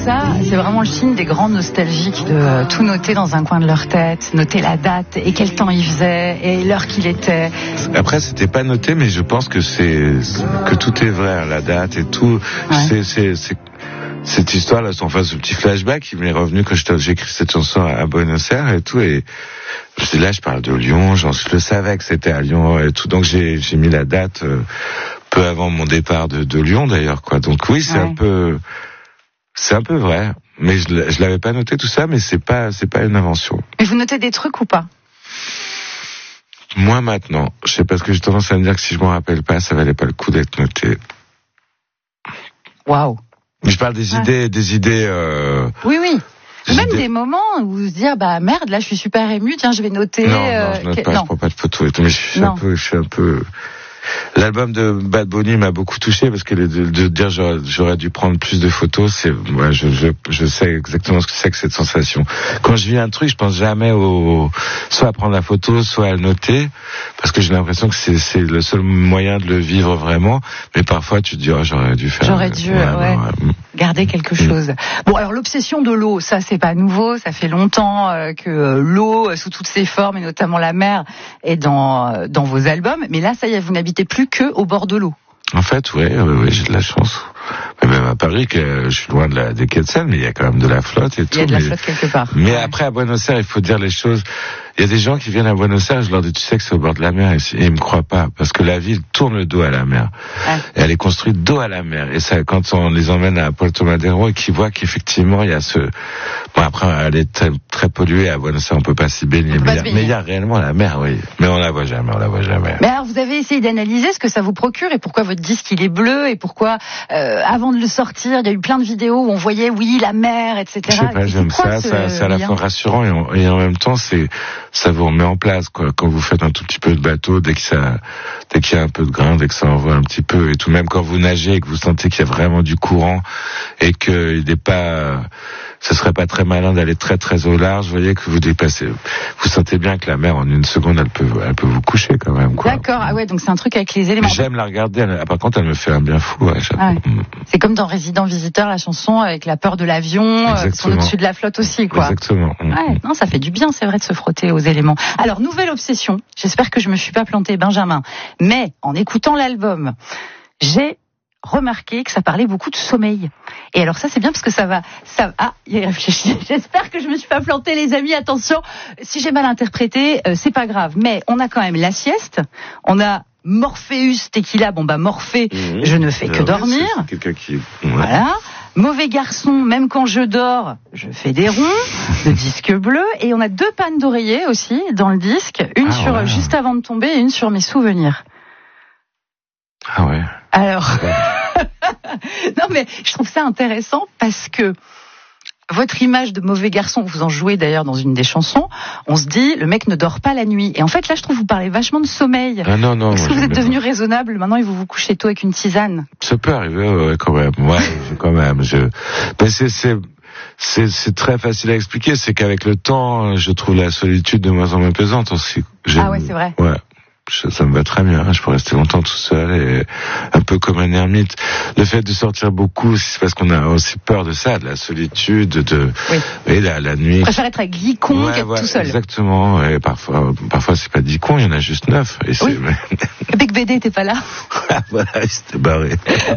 ça, c'est vraiment le signe des grands nostalgiques de tout noter dans un coin de leur tête, noter la date et quel temps il faisait et l'heure qu'il était. Après, c'était pas noté, mais je pense que que tout est vrai, la date et tout. Ouais. C'est cette histoire-là, enfin, ce petit flashback, il m'est revenu quand j'ai écrit cette chanson à Buenos Aires et tout, et là, je parle de Lyon, je le savais que c'était à Lyon et tout, donc j'ai mis la date peu avant mon départ de Lyon d'ailleurs, quoi. Donc oui, c'est un peu vrai, mais je l'avais pas noté tout ça, mais c'est pas une invention. Mais vous notez des trucs ou pas? Moi maintenant, je sais pas, parce que j'ai tendance à me dire que si je m'en rappelle pas, ça valait pas le coup d'être noté. Waouh. Mais je parle des idées. Oui. Même des moments où vous se dire, bah merde, là je suis super ému, tiens je vais noter. Non, je note pas, je prends pas de photos et tout, mais je suis un peu. L'album de Bad Bunny m'a beaucoup touché parce que de dire j'aurais dû prendre plus de photos, je sais exactement ce que c'est que cette sensation. Quand je vis un truc, je pense jamais soit à prendre la photo, soit à le noter, parce que j'ai l'impression que c'est le seul moyen de le vivre vraiment. Mais parfois tu te dis j'aurais dû faire. Garder quelque chose. Bon, alors l'obsession de l'eau, ça c'est pas nouveau, ça fait longtemps que l'eau sous toutes ses formes et notamment la mer est dans vos albums. Mais là, ça y est, vous n'habitez plus que au bord de l'eau. En fait, oui, j'ai de la chance. Mais même à Paris, que je suis loin des quais de Seine, mais il y a quand même de la flotte et tout. Il y a de la flotte quelque part. Mais après, à Buenos Aires, il faut dire les choses. Il y a des gens qui viennent à Buenos Aires, je leur dis, tu sais que c'est au bord de la mer, et ils me croient pas, parce que la ville tourne le dos à la mer. Et elle est construite dos à la mer. Et ça, quand on les emmène à Puerto Madero et qu'ils voient qu'effectivement, il y a après, elle est très, très polluée à Buenos Aires, on peut pas s'y baigner. Mais il y a réellement la mer, oui. Mais on la voit jamais. Mais alors, vous avez essayé d'analyser ce que ça vous procure et pourquoi votre disque, il est bleu et pourquoi, avant de le sortir, il y a eu plein de vidéos où on voyait, la mer, etc. Je sais pas, j'aime ça, c'est à la fois rassurant et en même temps, ça vous remet en place, quoi. Quand vous faites un tout petit peu de bateau, dès qu'il y a un peu de grain, dès que ça envoie un petit peu et tout, même quand vous nagez et que vous sentez qu'il y a vraiment du courant et que il n'est pas, ce serait pas très malin d'aller très très au large, vous voyez que vous dépassez, vous sentez bien que la mer en une seconde elle peut vous coucher quand même, quoi. D'accord, donc c'est un truc avec les éléments. Mais j'aime la regarder, par contre elle me fait un bien fou, C'est comme dans Résident Visiteur, la chanson avec la peur de l'avion, qui sont au-dessus de la flotte aussi, quoi. Exactement. Non, ça fait du bien, c'est vrai, de se frotter aux éléments. Alors, nouvelle obsession. J'espère que je me suis pas planté, Benjamin. Mais, en écoutant l'album, j'ai remarqué que ça parlait beaucoup de sommeil. Et alors ça, c'est bien parce que il réfléchit. J'espère que je me suis pas planté, les amis. Attention, si j'ai mal interprété, c'est pas grave. Mais on a quand même la sieste, on a Morpheus, Tequila, Morphée, je ne fais que dormir. C'est quelqu'un qui... Voilà. Mauvais garçon, même quand je dors, je fais des ronds, le disque bleu, et on a 2 pannes d'oreiller aussi dans le disque, une sur juste avant de tomber et une sur mes souvenirs. Ah ouais. Alors, non mais je trouve ça intéressant parce que votre image de mauvais garçon, vous en jouez d'ailleurs dans une des chansons, on se dit, le mec ne dort pas la nuit. Et en fait, là, je trouve que vous parlez vachement de sommeil. Ah non. Est-ce que vous êtes devenu raisonnable maintenant et vous couchez tôt avec une tisane? Ça peut arriver, quand même. Ouais, quand même. Mais c'est très facile à expliquer. C'est qu'avec le temps, je trouve la solitude de moins en moins pesante aussi. Ah ouais, c'est vrai. Ouais. Ça me va très bien, je peux rester longtemps tout seul et un peu comme un ermite. Le fait de sortir beaucoup, c'est parce qu'on a aussi peur de ça, de la solitude, la nuit. On préfère être avec 10 cons qu'être tout seul. Exactement, et parfois c'est pas 10 cons, il y en a juste 9. Et Bec BD, t'es pas là? Voilà, il s'était barré.